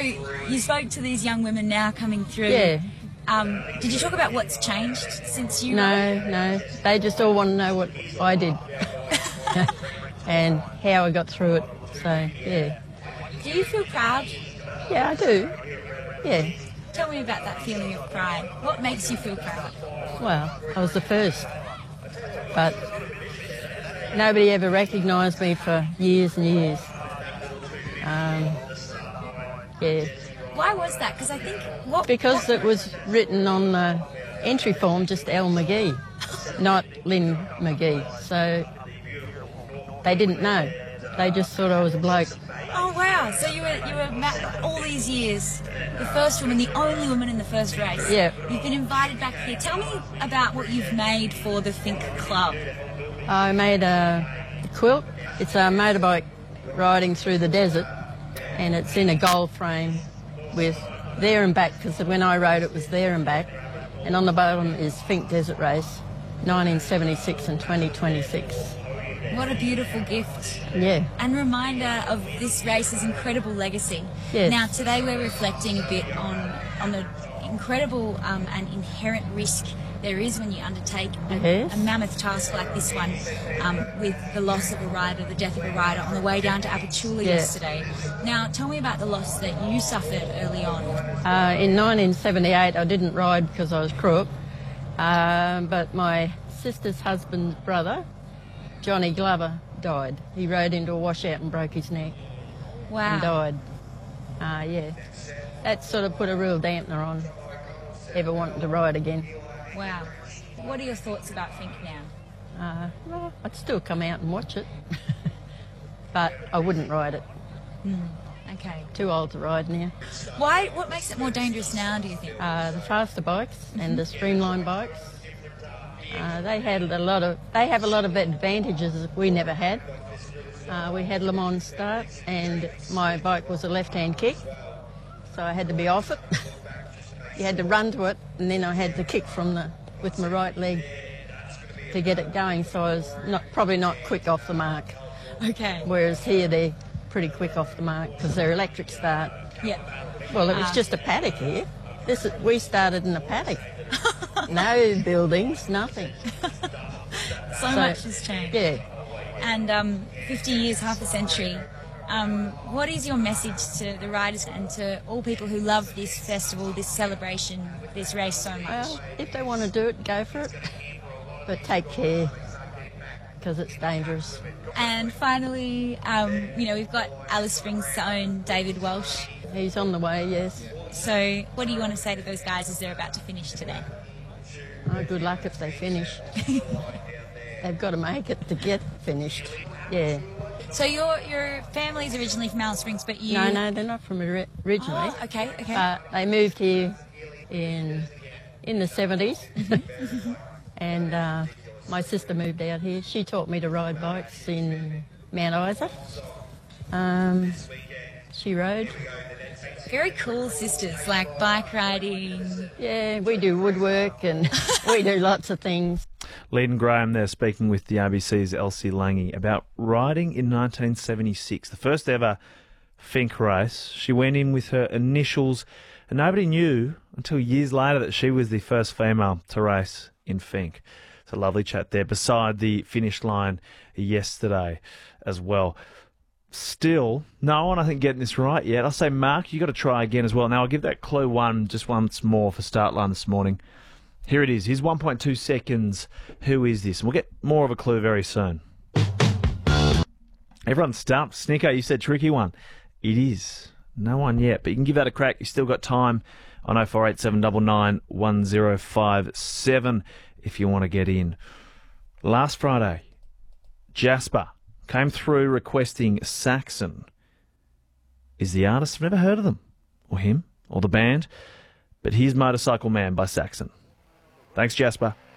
you spoke to these young women now coming through. Yeah. Did you talk about what's changed since you... No. They just all want to know what I did and how I got through it. So, yeah. Do you feel proud? Yeah, I do. Yeah. Tell me about that feeling of pride. What makes you feel proud? Well, I was the first. But nobody ever recognised me for years and years. Yeah. Why was that? Because I think... Because it was written on the entry form, just L McGee, not Lynn McGee. So they didn't know. They just thought I was a bloke. Oh, wow. So you were all these years, the first woman, the only woman in the first race. Yeah. You've been invited back here. Tell me about what you've made for the Finke Club. I made a quilt. It's a motorbike riding through the desert, and it's in a gold frame with there and back, because when I rode it was there and back, and on the bottom is Finke Desert Race 1976 and 2026. What a beautiful gift. Yeah. And reminder of this race's incredible legacy. Yes. Now, today we're reflecting a bit on the incredible and inherent risk there is when you undertake a mammoth task like this one, with the loss of a rider, the death of a rider on the way down to Apachula yesterday. Now, tell me about the loss that you suffered early on. In 1978, I didn't ride because I was crook, but my sister's husband's brother, Johnny Glover, died. He rode into a washout and broke his neck. Wow. And died. Yeah. That sort of put a real dampener on ever wanting to ride again. Wow. What are your thoughts about Finke now? Well, I'd still come out and watch it, but I wouldn't ride it. Okay. Too old to ride now. Why? What makes it more dangerous now, do you think? The faster bikes and the streamline bikes. They have a lot of advantages that we never had. We had Le Mans start, and my bike was a left-hand kick, so I had to be off it. You had to run to it, and then I had to kick with my right leg to get it going, so I was probably not quick off the mark. Okay. Whereas here they're pretty quick off the mark because they're electric start. Yeah. Well, it was just a paddock here. We started in a paddock. No buildings, nothing. So much has changed. Yeah. And 50 years, half a century. What is your message to the riders and to all people who love this festival, this celebration, this race so much? Well, if they want to do it, go for it. But take care, because it's dangerous. And finally, we've got Alice Springs' own David Walsh. He's on the way, yes. So what do you want to say to those guys as they're about to finish today? Oh, good luck if they finish. They've got to make it to get finished. Yeah. So your family's originally from Alice Springs, but you... No, they're not from originally. Oh, okay. They moved here in the 70s. And my sister moved out here. She taught me to ride bikes in Mount Isa. She rode. Very cool sisters, like bike riding. Yeah, we do woodwork and we do lots of things. Leiden Graham there speaking with the ABC's Elsie Lange about riding in 1976, the first ever Finke race. She went in with her initials and nobody knew until years later that she was the first female to race in Finke. It's a lovely chat there beside the finish line yesterday as well. Still, no one, I think, getting this right yet. I'll say, Mark, you've got to try again as well. Now, I'll give that clue just once more for start line this morning. Here it is. Here's 1.2 seconds. Who is this? And we'll get more of a clue very soon. Everyone's stumped. Snicker, you said tricky one. It is. No one yet, but you can give that a crack. You've still got time on 048799 1057 if you want to get in. Last Friday, Jasper came through requesting Saxon. Is the artist? I've never heard of them, or him, or the band, but here's Motorcycle Man by Saxon. Thanks, Jasper.